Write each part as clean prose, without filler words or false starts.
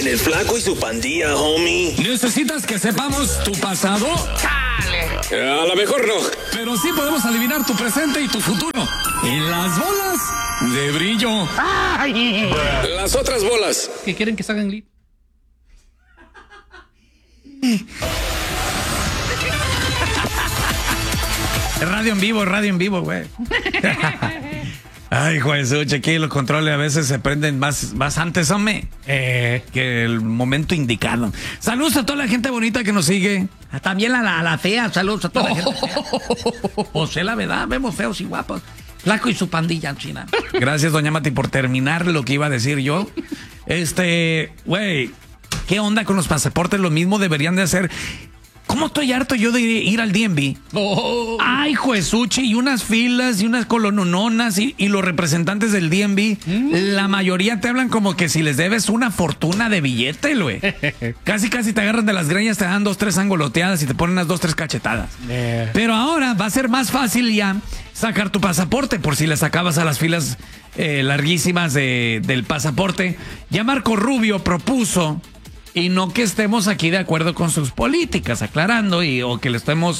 En el Flaco y su Pandilla, homie. ¿Necesitas que sepamos tu pasado? A lo mejor no. Pero sí podemos adivinar tu presente y tu futuro. En las bolas de brillo. ¡Ay! Las otras bolas. ¿Qué quieren que salgan Glee? Radio en vivo, güey. Ay, Jesús, aquí los controles a veces se prenden más antes, hombre, que el momento indicado. Saludos a toda la gente bonita que nos sigue. También a la fea, saludos a toda la gente fea. Pues es la verdad, vemos feos y guapos. Flaco y su pandilla china. Gracias, doña Mati, por terminar lo que iba a decir yo. Güey, ¿qué onda con los pasaportes? Lo mismo deberían de hacer. ¿Cómo estoy harto yo de ir al DMV? Oh. Ay, Juesuchi, y unas filas y unas colonononas y los representantes del DMV, la mayoría te hablan como que si les debes una fortuna de billete, güey. Casi te agarran de las greñas, te dan 2, 3 angoloteadas y te ponen unas 2, 3 cachetadas. Pero ahora va a ser más fácil ya sacar tu pasaporte por si le sacabas a las filas larguísimas del pasaporte. Ya Marco Rubio propuso, y no que estemos aquí de acuerdo con sus políticas, aclarando, o que lo estemos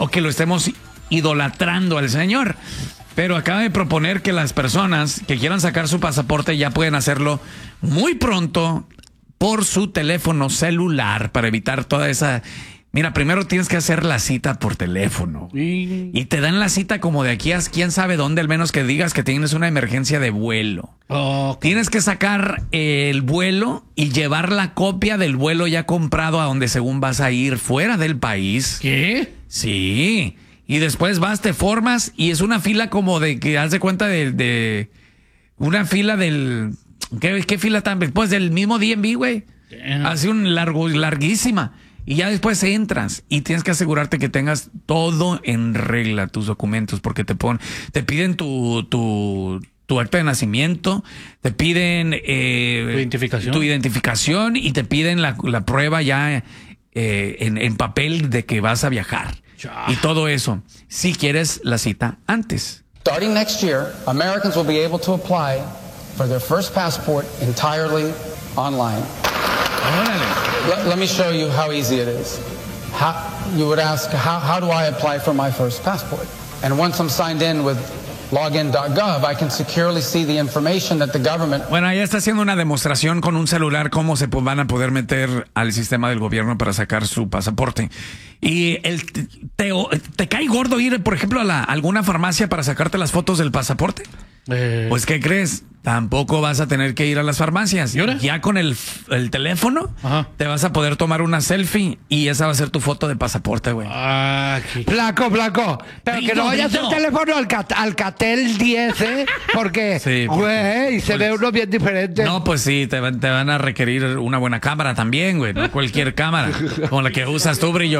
idolatrando al señor. Pero acaba de proponer que las personas que quieran sacar su pasaporte ya pueden hacerlo muy pronto por su teléfono celular para evitar toda esa... Mira, primero tienes que hacer la cita por teléfono. Y te dan la cita como de aquí a quién sabe dónde, al menos que digas que tienes una emergencia de vuelo. Tienes que sacar el vuelo y llevar la copia del vuelo ya comprado a donde según vas a ir fuera del país. ¿Qué? Sí. Y después vas, te formas y es una fila como de que haz de cuenta de una fila del... ¿Qué fila tan? Pues del mismo DMV, güey. Hace un larguísima. Y ya después entras y tienes que asegurarte que tengas todo en regla, tus documentos, porque te piden tu acta de nacimiento, te piden tu identificación y te piden la prueba ya en papel de que vas a viajar. Y todo eso, si quieres la cita antes. Starting next year, Americans will be able to apply for their first passport entirely online. Let me show you how easy it is. You would ask, how do I apply for my first passport? And once I'm signed in with login.gov, I can securely see the information that the government... Bueno, ya está haciendo una demostración con un celular cómo se van a poder meter al sistema del gobierno para sacar su pasaporte. Y te cae gordo ir, por ejemplo, a alguna farmacia para sacarte las fotos del pasaporte. Pues, ¿qué crees? Tampoco vas a tener que ir a las farmacias. Ya con el teléfono, te vas a poder tomar una selfie y esa va a ser tu foto de pasaporte, güey. Flaco. Pero que no vayas el teléfono al Catel 10, ¿eh? Porque, güey, se ve uno bien diferente. No, pues sí, te van a requerir una buena cámara también, güey. No cualquier cámara, como la que usas tú, Brillo.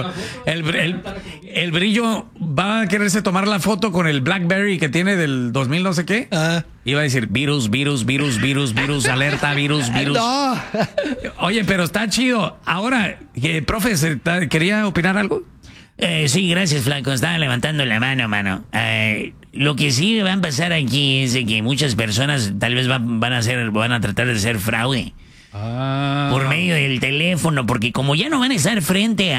El Brillo va a quererse tomar la foto con el BlackBerry que tiene del 2000 no sé qué. Iba a decir virus, alerta, virus. No. Oye, pero está chido. Ahora, profe, ¿quería opinar algo? Sí, gracias, Flaco. Estaba levantando la mano. Lo que sí va a pasar aquí es de que muchas personas tal vez van a tratar de hacer fraude por medio del teléfono, porque como ya no van a estar frente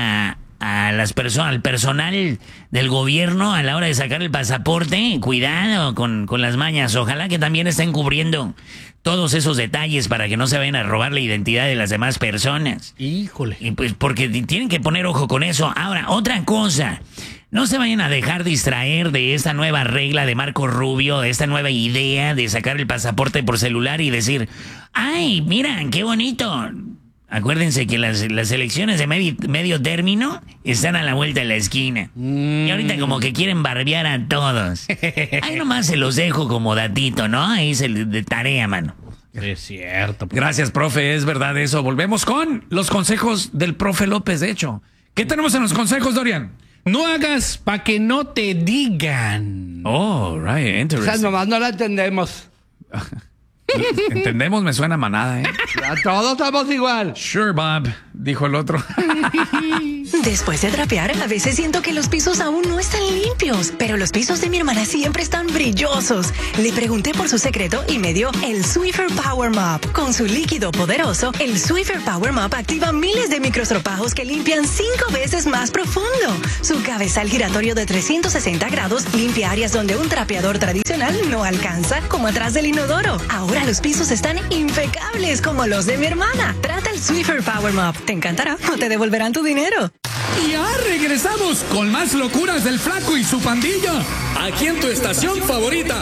al personal del gobierno a la hora de sacar el pasaporte, cuidado con las mañas. Ojalá que también estén cubriendo todos esos detalles para que no se vayan a robar la identidad de las demás personas. Híjole. Y pues porque tienen que poner ojo con eso. Ahora, otra cosa. No se vayan a dejar distraer de esta nueva regla de Marco Rubio, de esta nueva idea de sacar el pasaporte por celular y decir, ¡ay, miran, qué bonito! Acuérdense que las elecciones de medio término están a la vuelta de la esquina. Y ahorita como que quieren barbear a todos. Ahí nomás se los dejo como datito, ¿no? Ahí se de tarea, mano. Es cierto. Gracias, profe, es verdad eso. Volvemos con los consejos del profe López, de hecho. ¿Qué tenemos en los consejos, Dorian? No hagas para que no te digan. Oh, right, interesting. O sea, nomás no la entendemos. Entendemos, me suena manada, ¿eh? Ya todos estamos igual. Sure, Bob. dijo el otro. Después de trapear, a veces siento que los pisos aún no están limpios, pero los pisos de mi hermana siempre están brillosos. Le pregunté por su secreto y me dio el Swiffer Power Mop. Con su líquido poderoso, el Swiffer Power Mop activa miles de microestropajos que limpian 5 veces más profundo. Su cabezal giratorio de 360 grados limpia áreas donde un trapeador tradicional no alcanza, como atrás del inodoro. Ahora los pisos están impecables como los de mi hermana. Trata el Swiffer Power Mop. Te encantará o te devolverán tu dinero. Y ya regresamos con más locuras del Flaco y su pandilla. Aquí en tu estación favorita.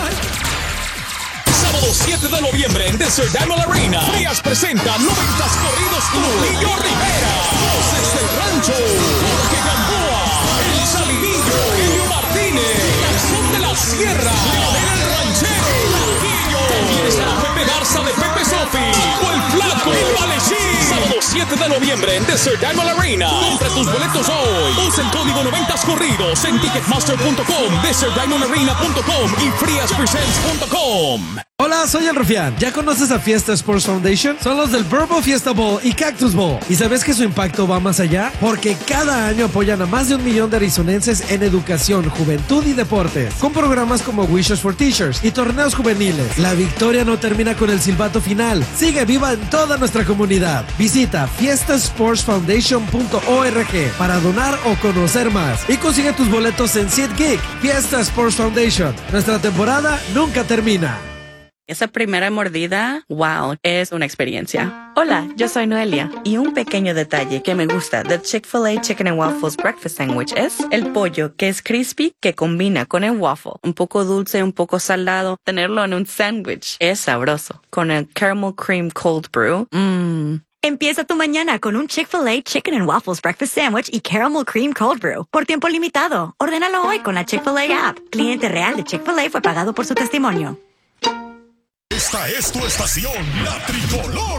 Sábado 7 de noviembre en Desert Diamond Arena. Frías presenta 90s Corridos Lulillo Rivera. Voces del Rancho. Jorge Gamboa. El Salidillo. Elio Martínez. El Son de la Sierra. Leonel el Ranchero. Marquillo. También estará Pepe Garza de Pepe Sofi. Paco el Flaco. El Valechín. Sábado 7 de noviembre en Desert Diamond Arena. Compra tus boletos hoy. Usa el código 90s Corridos en Ticketmaster.com, DesertDiamondArena.com y FriasPresents.com. Hola, soy el Rufián. ¿Ya conoces a Fiesta Sports Foundation? Son los del Burbo Fiesta Bowl y Cactus Bowl. ¿Y sabes que su impacto va más allá? Porque cada año apoyan a más de 1 millón de arizonenses en educación, juventud y deportes, con programas como Wishes for Teachers y torneos juveniles. La victoria no termina con el silbato final. Sigue viva en toda nuestra comunidad. Visita fiestasportsfoundation.org para donar o conocer más. Y consigue tus boletos en SeatGeek. Fiesta Sports Foundation. Nuestra temporada nunca termina. Esa primera mordida, wow, es una experiencia. Hola, yo soy Noelia y un pequeño detalle que me gusta del Chick-fil-A Chicken and Waffles Breakfast Sandwich es el pollo que es crispy que combina con el waffle. Un poco dulce, un poco salado. Tenerlo en un sándwich es sabroso. Con el Caramel Cream Cold Brew, Empieza tu mañana con un Chick-fil-A Chicken and Waffles Breakfast Sandwich y Caramel Cream Cold Brew. Por tiempo limitado. Ordénalo hoy con la Chick-fil-A app. Cliente real de Chick-fil-A fue pagado por su testimonio. Esta es tu estación, La Tricolor.